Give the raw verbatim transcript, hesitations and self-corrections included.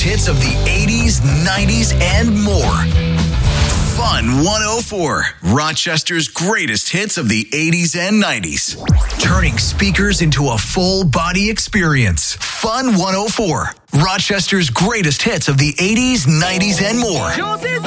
hits of the eighties, nineties, and more. Fun one oh four, Rochester's greatest hits of the eighties and nineties. Turning speakers into a full body experience. Fun one oh four, Rochester's greatest hits of the eighties, nineties, and more.